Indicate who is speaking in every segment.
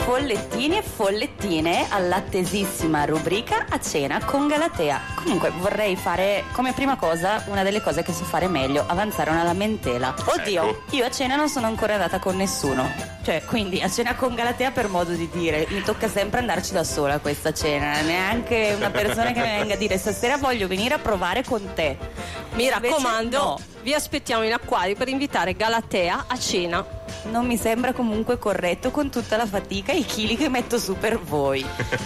Speaker 1: Follettini e follettine all'attesissima rubrica A cena con Galatea. Comunque vorrei fare come prima cosa una delle cose che so fare meglio, avanzare una lamentela. Oddio,
Speaker 2: Ecco.
Speaker 1: io a cena non sono ancora andata con nessuno. Cioè, quindi a cena con Galatea, per modo di dire, mi tocca sempre andarci da sola a questa cena. Neanche una persona che mi venga a dire stasera voglio venire a provare con te.
Speaker 3: Mi
Speaker 1: Invece
Speaker 3: raccomando,
Speaker 1: no.
Speaker 3: vi aspettiamo in acquario per invitare Galatea a cena.
Speaker 1: Non mi sembra comunque corretto con tutta la fatica e i chili che metto su per voi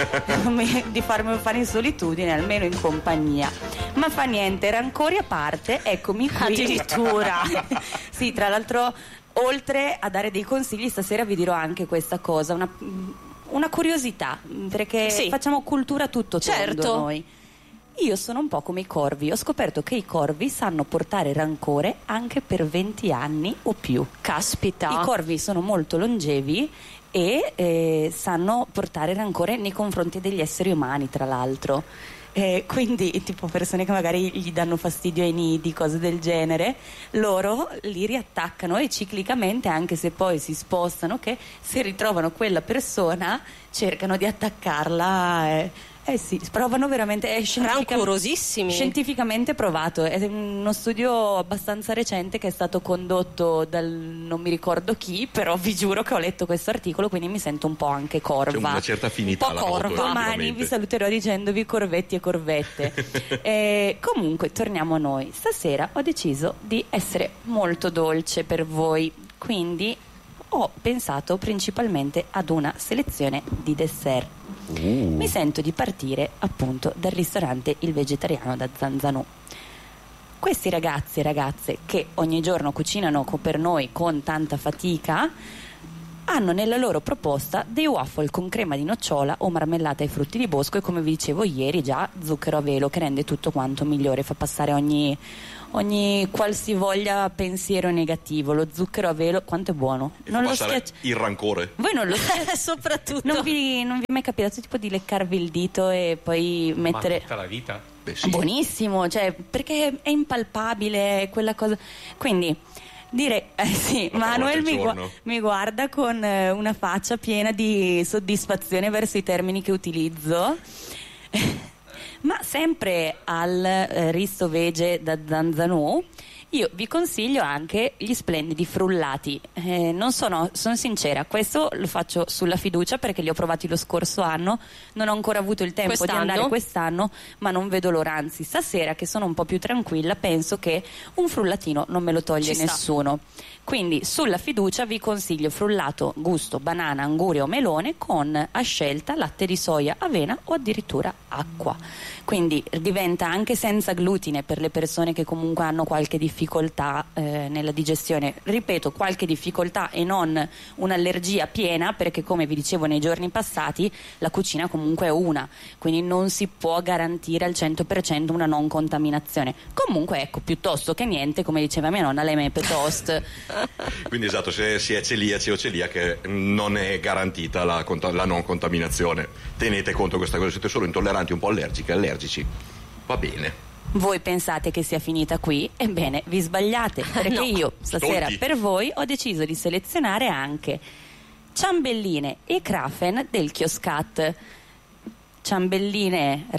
Speaker 1: di farmi fare in solitudine, almeno in compagnia. Ma fa niente, rancori a parte, eccomi qui.
Speaker 3: Addirittura.
Speaker 1: Sì, tra l'altro, oltre a dare dei consigli, stasera vi dirò anche questa cosa, una curiosità, perché
Speaker 3: Sì.
Speaker 1: facciamo cultura tutto tondo
Speaker 3: Certo.
Speaker 1: noi. Io sono un po' come i corvi, ho scoperto che i corvi sanno portare rancore anche per 20 anni o più.
Speaker 3: Caspita.
Speaker 1: I corvi sono molto longevi e sanno portare rancore nei confronti degli esseri umani, tra l'altro. Quindi, tipo persone che magari gli danno fastidio ai nidi, cose del genere, loro li riattaccano e ciclicamente, anche se poi si spostano, che se ritrovano quella persona cercano di attaccarla. Sì, provano veramente, è
Speaker 3: Rancorosissimi.
Speaker 1: scientificamente provato. È uno studio abbastanza recente che è stato condotto dal non mi ricordo chi, però vi giuro che ho letto questo articolo, quindi mi sento un po' anche corva.
Speaker 2: C'è una certa affinità
Speaker 1: Un po'
Speaker 2: alla moto,
Speaker 1: corva. Domani
Speaker 2: effettivamente.
Speaker 1: vi saluterò dicendovi corvetti e corvette. Comunque torniamo a noi. Stasera ho deciso di essere molto dolce per voi, quindi ho pensato principalmente ad una selezione di dessert. Mi sento di partire appunto dal ristorante Il Vegetariano da Zanzanù. Questi ragazzi e ragazze che ogni giorno cucinano per noi con tanta fatica hanno nella loro proposta dei waffle con crema di nocciola o marmellata ai frutti di bosco e, come vi dicevo ieri, già zucchero a velo, che rende tutto quanto migliore, fa passare ogni qualsivoglia pensiero negativo. Lo zucchero a velo quanto è buono,
Speaker 2: E
Speaker 1: non
Speaker 2: fa
Speaker 1: lo
Speaker 2: passare
Speaker 1: schiaccia.
Speaker 2: il rancore.
Speaker 1: Voi non lo
Speaker 3: Soprattutto.
Speaker 1: non vi è mai capitato tipo di leccarvi il dito e poi mettere...
Speaker 4: Ma tutta la vita?
Speaker 2: Beh, sì.
Speaker 1: Buonissimo, cioè, perché è impalpabile quella cosa. Quindi dire sì,
Speaker 2: Ma
Speaker 1: Manuel
Speaker 2: qualche giorno.
Speaker 1: mi guarda con una faccia piena di soddisfazione verso i termini che utilizzo. Ma sempre al Risto Vege da Zanzanù io vi consiglio anche gli splendidi frullati. Sono sincera, questo lo faccio sulla fiducia perché li ho provati lo scorso anno, non ho ancora avuto il tempo di andare quest'anno, ma non vedo l'ora. Anzi, stasera che sono un po' più tranquilla penso che un frullatino non me lo toglie nessuno. Quindi sulla fiducia vi consiglio frullato gusto banana, anguria o melone con a scelta latte di soia, avena o addirittura acqua. Quindi diventa anche senza glutine per le persone che comunque hanno qualche difficoltà nella digestione. Ripeto, qualche difficoltà e non un'allergia piena, perché come vi dicevo nei giorni passati la cucina comunque è una, quindi non si può garantire al 100% una non contaminazione. Comunque ecco, piuttosto che niente, come diceva mia nonna, le mepe toast.
Speaker 2: Quindi esatto, se si è celiaci o celiache non è garantita la non contaminazione. Tenete conto di questa cosa, siete solo intolleranti, un po' allergici. Va bene.
Speaker 1: Voi pensate che sia finita qui? Ebbene, vi sbagliate, perché
Speaker 3: No.
Speaker 1: io stasera
Speaker 2: Stolti.
Speaker 1: per voi ho deciso di selezionare anche ciambelline e krafen del Chioscat. Ciambelline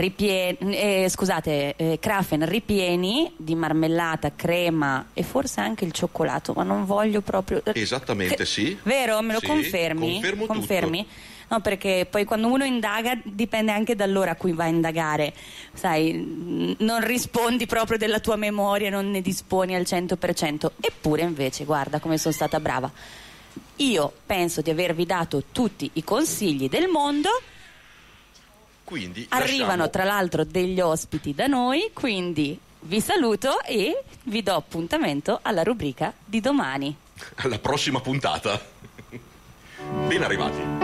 Speaker 1: krafen ripieni di marmellata, crema e forse anche il cioccolato, ma non voglio proprio...
Speaker 2: Esattamente, sì.
Speaker 1: Vero? Me lo
Speaker 2: Sì,
Speaker 1: confermi?
Speaker 2: confermo
Speaker 1: Confermi? No, perché poi quando uno indaga dipende anche dall'ora a cui va a indagare, sai, non rispondi proprio della tua memoria, non ne disponi al 100%. Eppure invece, guarda come sono stata brava. Io penso di avervi dato tutti i consigli del mondo.
Speaker 2: Quindi
Speaker 1: Arrivano tra l'altro degli ospiti da noi, quindi vi saluto e vi do appuntamento alla rubrica di domani.
Speaker 2: alla prossima puntata. Ben arrivati.